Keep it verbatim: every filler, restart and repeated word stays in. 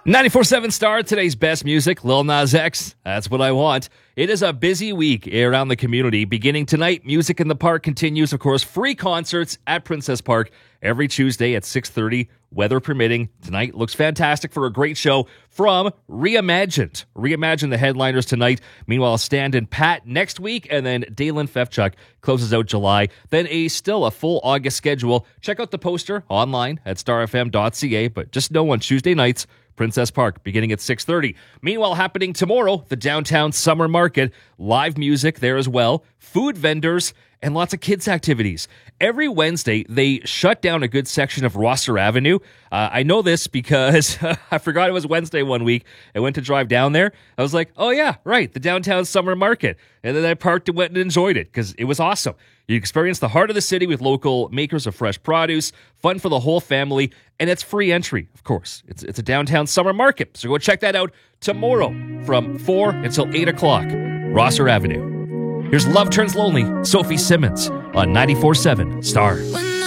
ninety-four point seven Star, today's best music, Lil Nas X. That's what I want. It is a busy week around the community. Beginning tonight, Music in the Park continues. Of course, free concerts at Princess Park every Tuesday at six thirty, weather permitting. Tonight looks fantastic for a great show from Reimagined. Reimagine the headliners tonight. Meanwhile, Stand and Pat next week, and then Dalen Fefchuk closes out July. Then a still a full August schedule. Check out the poster online at star f m dot c a, but just know on Tuesday nights, Princess Park, beginning at six thirty. Meanwhile, happening tomorrow, the Downtown Summer Market. Live music there as well. Food vendors and lots of kids' activities. Every Wednesday, they shut down a good section of Rosser Avenue. Uh, I know this because I forgot it was Wednesday one week. I went to drive down there. I was like, oh yeah, right, the Downtown Summer Market. And then I parked and went and enjoyed it because it was awesome. You experience the heart of the city with local makers of fresh produce, fun for the whole family, and it's free entry, of course. It's, it's a Downtown Summer Market. So go check that out tomorrow from four until eight o'clock, Rosser Avenue. Here's Love Turns Lonely, Sophie Simmons on ninety-four point seven Star.